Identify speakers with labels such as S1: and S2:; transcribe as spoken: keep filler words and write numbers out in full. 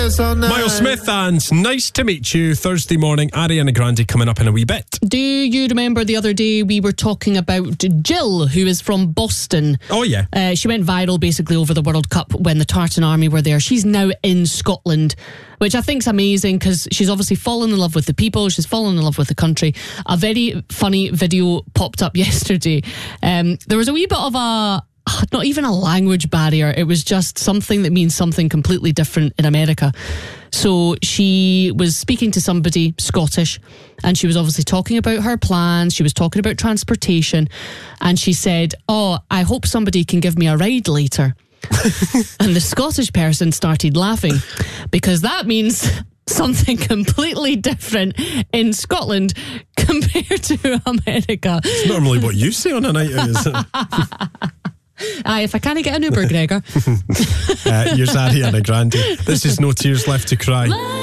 S1: Miles Smith and Nice to Meet You. Thursday morning, Ariana Grande coming up in a wee bit.
S2: Do you remember the other day we were talking about Jill, who is from Boston?
S1: Oh, yeah.
S2: Uh, she went viral basically over the World Cup when the Tartan Army were there. She's now in Scotland, which I think is amazing because she's obviously fallen in love with the people. She's fallen in love with the country. A very funny video popped up yesterday. Um, there was a wee bit of a... not even a language barrier. It was just something that means something completely different in America. So she was speaking to somebody Scottish, and she was obviously talking about her plans. She was talking about transportation, and she said, "Oh, I hope somebody can give me a ride later." And the Scottish person started laughing because that means something completely different in Scotland compared to America.
S1: It's normally what you say on a night out, is it?
S2: Aye, if I can't get an Uber, Gregor.
S1: uh, here's Ariana Grande. This is No Tears Left to Cry.